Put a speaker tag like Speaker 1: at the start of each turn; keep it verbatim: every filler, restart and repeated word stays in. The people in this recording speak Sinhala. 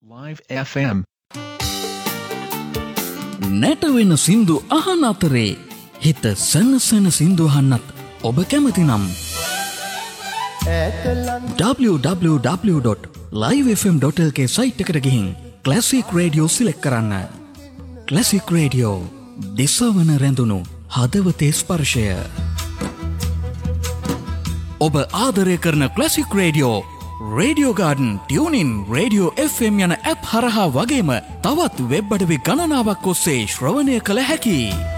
Speaker 1: Live F M.
Speaker 2: නැටවෙන සින්දු අහන අතරේ හිත සනසන සින්දු අහන්නත් ඔබ කැමති නම් double-u double-u double-u dot live f m dot l k site එකට ගිහින් Classic Radio සිලෙක්ට් කරන්න. Classic Radio දිසවන රැඳුණු හදවතේ ස්පර්ශය. ඔබ ආදරය කරන Classic Radio, Radio Garden, TuneIn, Radio F M යන ඇප් හරහා වගේම තවත් වෙබ් අඩවි ගණනාවක් ඔස්සේ ශ්‍රවණය කළ හැකියි.